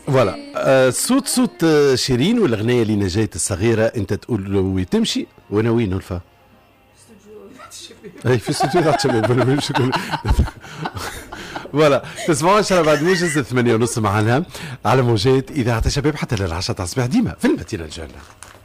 فوالا. صوت شيرين والغنية اللي نجاة الصغيرة، انت تقول وتمشي وانا وين الفا؟ اي في استوديو ذات شباب. فوالا تسمعوا ان شاء الله بعد موجز 8:30 معنا على موجات اذاعة شباب حتى للعشاء تاع الصباح ديما في المدينة الجنة.